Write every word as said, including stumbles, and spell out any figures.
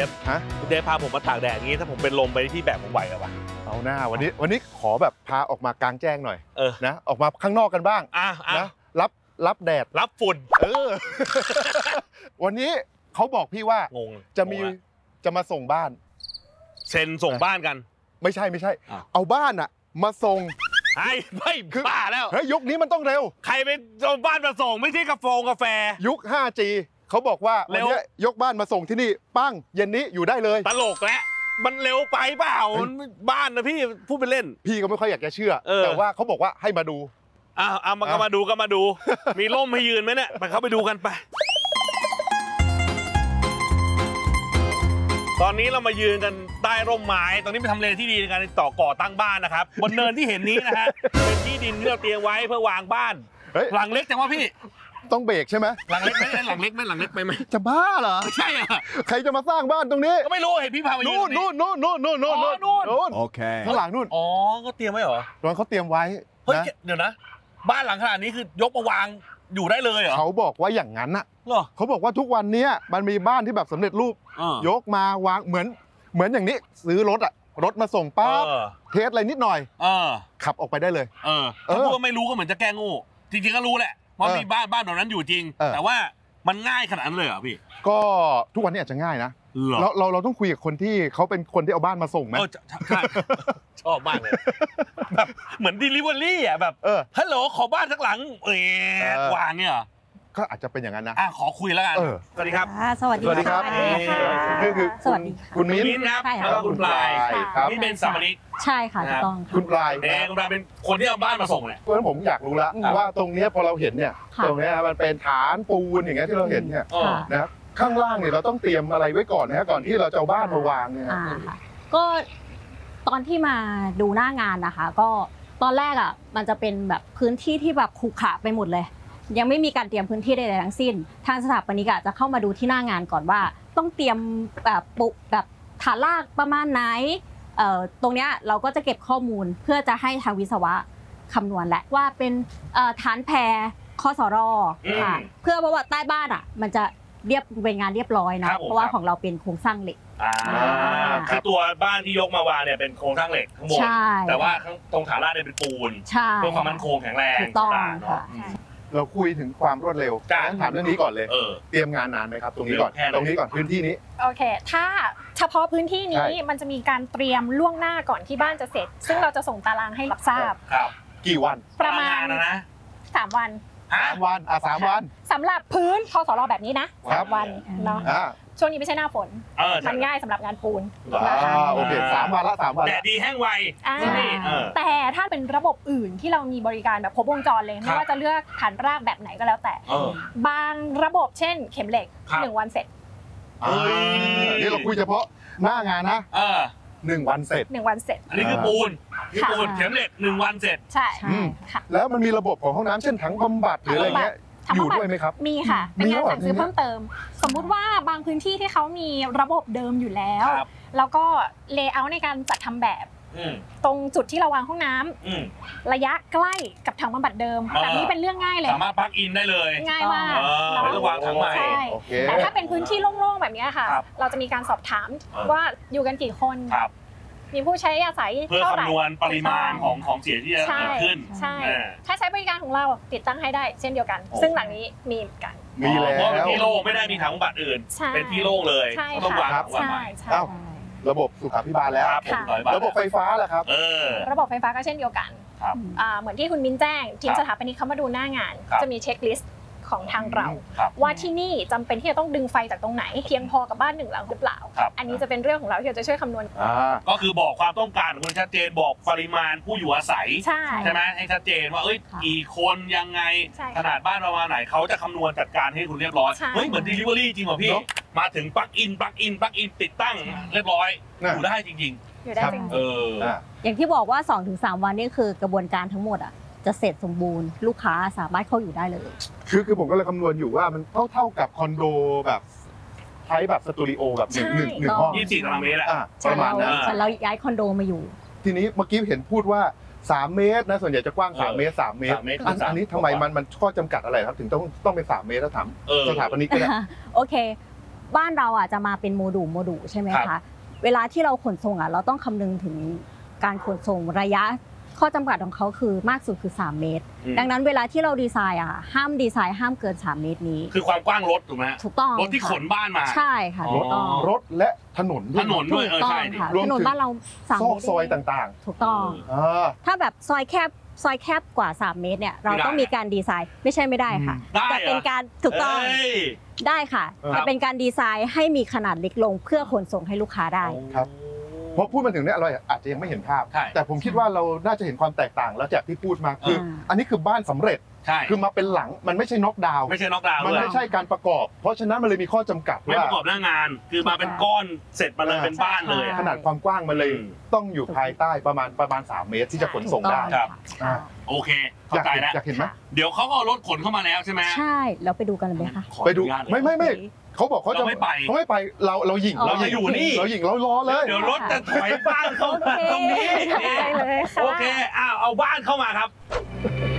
ฟฮะคุณเดฟพาผมมาตากแดดอย่างนี้ถ้าผมเป็นลมไปที่แบบผมไหวหรอวะเอาหน้าวันนี้วันนี้ขอแบบพาออกมากลางแจ้งหน่อยเออนะออกมาข้างนอกกันบ้างอ่ะนะรับรับแดดรับฝุ่นเออ วันนี้เขาบอกพี่ว่างงจะมีจะมาส่งบ้านเซ็นส่งบ้านกันไม่ใช่ไม่ใช่เอาบ้านอะมาส่งไอ้ไม่บ้าแล้วเฮ้ยยุคนี้มันต้องเร็วใครเป็นส่งบ้านมาส่งไม่ใช่กาแฟกาแฟยุค ห้าจี เขาบอกว่าวันนี้ยกบ้านมาส่งที่นี่ปั้งเย็นนี้อยู่ได้เลยตลกแล้วมันเร็วไปเปล่าบ้านนะพี่พูดไปเล่นพี่ก็ไม่ค่อยอยากจะเชื่อแต่ว่าเขาบอกว่าให้มาดูอ้าวเอามาก็มาดูก็มาดูมีร่มให้ยืนไหมเนี่ยไปเข้าไปดูกันไปตอนนี้เรามายืนกันใต้ร่มไม้ตรงนี้เป็นทำเลที่ดีในการต่อก่อตั้งบ้านนะครับบนเนินที่เห็นนี้นะฮะเป็นที่ดินที่เราเตรียมไว้เพื่อวางบ้านหลังเล็กจังวะพี่ต้องเบรกใช่ไหมหลังเล็กไหมหลังเล็กไหมหลังเล็กไปไหมจะบ้าเหรอใช่อ่ะใครจะมาสร้างบ้านตรงนี้ก็ไม่รู้เห็นพี่พามายืนนู่นนู่นนู่นนู่นนู่นนู่นนู่นนู่นโอเคข้างหลังนู่นอ๋อก็เตรียมไว้เหรอตอนเขาเตรียมไว้เฮ้ยเดี๋ยวนะบ้านหลังขนาดนี้คือยกมาวางอยู่ได้เลยเหรอเขาบอกว่าอย่างนั้นน่ะเหรอเขาบอกว่าทุกวันนี้มันมีบ้านที่แบบสำเร็จรูปยกมาวางเหมือนเหมือนอย่างนี้ซื้อรถอะรถมาส่งปั๊บเทสอะไรนิดหน่อยขับออกไปได้เลยเออถ้าพูดว่าไม่รู้ก็เหมือนจะแก้งูจริงๆก็รู้แหละเพราะมีบ้านบ้านแบบนั้นอยู่จริงแต่ว่ามันง่ายขนาดนั้นเลยเหรอพี่ก็ทุกวันนี้อาจจะง่ายนะเราเราเราต้องคุยกับคนที่เขาเป็นคนที่เอาบ้านมาส่งไหมชอบมากเลยแบบเหมือน delivery อ่ะแบบฮัลโหลขอบ้านสักหลังเอ๊ะวางเนี่ยก็อาจจะเป็นอย่างนั้นนะอ่ะขอคุยแล้วกันสวัสดีครับสวัสดีครับนี่คือสวัสดีคุณมิ้นครับแล้วก็คุณปลายนี่เป็นสามีใช่ค่ะถูกต้องคุณปลายแม่คุณปลายเป็นคนที่เอาบ้านมาส่งแหละเพราะฉะนั้นผมอยากรู้แล้วว่าตรงนี้พอเราเห็นเนี่ยตรงนี้มันเป็นฐานปูนอย่างเงี้ยที่เราเห็นเนี่ยนะข้างล่างเนี่ยเราต้องเตรียมอะไรไว้ก่อนนะก่อนที่เราจะเอาบ้านมาวางเนี่ยก็ตอนที่มาดูหน้างานนะคะก็ตอนแรกอ่ะมันจะเป็นแบบพื้นที่ที่แบบขรุขระไปหมดเลยยังไม่มีการเตรียมพื้นที่ใดๆทั้งสิ้นทางสถาปนิกจะเข้ามาดูที่หน้างานก่อนว่าต้องเตรียมแบบปุแบบฐานรากประมาณไหนเอ่อตรงเนี้ยเราก็จะเก็บข้อมูลเพื่อจะให้ทางวิศวะคำนวณแหละว่าเป็นฐานแพรคสรค่ะเพื่อว่าใต้บ้านอ่ะมันจะเรียบเป็นงานเรียบร้อยนะเพราะว่าของเราเป็นโครงสร้างเหล็กคือตัวบ้านที่ยกมาวางเนี่ยเป็นโครงสร้างเหล็กทั้งหมดแต่ว่าตรงฐานรากเนี่ยเป็นปูนเพื่อความมั่นคงแข็งแรงถูกต้องค่ะเราคุยถึงความรวดเร็วงั้นถามเรื่องนี้ก่อนเลยเตรียมงานนานไหมครับตรงนี้ก่อนตรงนี้ก่อนพื้นที่นี้โอเคถ้าเฉพาะพื้นที่นี้มันจะมีการเตรียมล่วงหน้าก่อนที่บ้านจะเสร็จซึ่งเราจะส่งตารางให้รับทราบครับกี่วันประมาณนะสามวันสามวันอ่ะสามวันสำหรับพื้นคสรแบบนี้นะสามวันเนาะช่วงนี้ไม่ใช่หน้าฝนมันง่ายสำหรับงานปูนนะคะโอเคสามวันละสามวันแดดดีแห้งไวแต่ถ้าเป็นระบบอื่นที่เรามีบริการแบบครบวงจรเลยไม่ว่าจะเลือกฐานรากแบบไหนก็แล้วแต่บางระบบเช่นเข็มเหล็กหนึ่งวันเสร็จนี่เราคุยเฉพาะหน้างานนะหนึ่งวันเสร็จหนึ่งวันเสร็จอันนี้คือปูนคือปูนเข็มเหล็กหนึ่งวันเสร็จใช่ค่ะแล้วมันมีระบบของห้องน้ำเช่นถังบำบัดหรืออะไรเงี้ยอยู่ด้วยไหมครับมีค่ะเป็นงานสั่งซื้อเพิ่มเติมสมมุติว่าบางพื้นที่ที่เขามีระบบเดิมอยู่แล้วแล้วก็เลเยอร์ในการจัดทำแบบตรงจุดที่เราวางห้องน้ำระยะใกล้กับถังบำบัดเดิมแบบนี้เป็นเรื่องง่ายเลยสามารถปลั๊กอินได้เลยง่ายมากไม่ต้องวางถังใหม่แต่ถ้าเป็นพื้นที่โล่งๆแบบนี้ค่ะเราจะมีการสอบถามว่าอยู่กันกี่คนมีผู้ใช้อาศัยเพื่อคำนวณปริมาณของของเสียที่จะเกิดขึ้นใช่ถ้าใช้บริการของเราติดตั้งให้ได้เช่นเดียวกันซึ่งหลังนี้มีเหมือนกันมีแล้วเพราะเป็นที่โล่งไม่ได้มีถังบำบัดอื่นเป็นที่โล่งเลยต้องวางวางใหม่ระบบสุขาภิบาลแล้วระบบไฟฟ้าล่ะครับระบบไฟฟ้าก็เช่นเดียวกันเหมือนที่คุณมิ้นแจ้งทีมสถาปนิกเขามาดูหน้างานจะมีเช็คลิสต์ของทางเราว่าที่นี่จำเป็นที่จะต้องดึงไฟจากตรงไหนเพียงพอกับบ้านหนึ่งหลังหรือเปล่าอันนี้จะเป็นเรื่องของเราที่เราจะช่วยคำนวณก็คือบอกความต้องการของคนชัดเจนบอกปริมาณผู้อยู่อาศัยใช่ไหมให้ชัดเจนว่าเอ้ยกี่คนยังไงขนาดบ้านประมาณไหนเขาจะคำนวณจัดการให้คุณเรียบร้อยเฮ้ยเหมือน delivery จริงป่ะพี่มาถึงปลั๊กอินปลั๊กอินปลั๊กอินติดตั้งเรียบร้อยอยู่ได้จริงๆอยู่ได้จริงเอออย่างที่บอกว่า สองถึงสาม วันนี่คือกระบวนการทั้งหมดอ่ะจะเสร็จสมบูรณ์ลูกค้าสามารถเข้าอยู่ได้เลยคือคือผมก็เลยคำนวณอยู่ว่ามันเท่าเท่ากับคอนโดแบบใช้แบบสตูดิโอแบบหนึ่งหนึ่งหนึ่งห้องยี่สิบสี่ตารางเมตรอะประมาณนั้นแต่เราย้ายคอนโดมาอยู่ทีนี้เมื่อกี้เห็นพูดว่าสามเมตรนะส่วนใหญ่จะกว้างสามเมตรสามเมตรอันนี้ทำไมมันมันข้อจำกัดอะไรครับถึงต้องต้องเป็นสามเมตรถ้าถามสถาปนิกก็ได้โอเคบ้านเราอ่ะจะมาเป็นโมดูลโมดูลใช่ไหมคะเวลาที่เราขนส่งอ่ะเราต้องคำนึงถึงการขนส่งระยะข้อจำกัดของเขาคือมากสุดคือสามเมตรดังนั้นเวลาที่เราดีไซน์อ่ะห้ามดีไซน์ห้ามเกินสามเมตรนี้คือความกว้างรถถูกไหมถูกต้องรถที่ขนบ้านมาใช่ค่ะถูกต้องรถและถนนถนนด้วยเออใช่ถนนบ้านเราสามเมตรซอยต่างๆถูกต้องถ้าแบบซอยแคบซอยแคบกว่าสามเมตรเนี่ยเราต้องมีการดีไซน์ไม่ใช่ไม่ได้ค่ะแต่เป็นการถูกต้องได้ค่ะแต่เป็นการดีไซน์ให้มีขนาดเล็กลงเพื่อขนส่งให้ลูกค้าได้ครับเพราะพูดมาถึงเนี่ยเราอาจจะยังไม่เห็นภาพแต่ผมคิดว่าเราน่าจะเห็นความแตกต่างแล้วจากที่พูดมาคืออันนี้คือบ้านสำเร็จคือมาเป็นหลังมันไม่ใช่น็อกดาวน์ไม่ใช่น็อกดาวน์มันไม่ใช่การประกอบเพราะฉะนั้นมันเลยมีข้อจำกัดไม่ประกอบหน้างานคือมาเป็นก้อนเสร็จมาเลยเป็นบ้านเลยขนาดความกว้างมันเลยต้องอยู่ภายใต้ประมาณประมาณสามเมตรที่จะขนส่งได้ครับโอเคเข้าใจแล้วอยากเห็นไหมเดี๋ยวเขาก็เอารถขนเข้ามาแล้วใช่ไหมใช่เราไปดูกันเลยไหมคะไปดูไม่ไม่ไม่เขาบอกเขาจะไม่ไปเขาไม่ไปเราเราหยิ่งเราจะอยู่นี่เราหยิ่งเรารอเลยเดี๋ยวรถจะถอยบ้านเขาตรงนี้โอเคอ้าวเอาบ้านเข้ามาครับ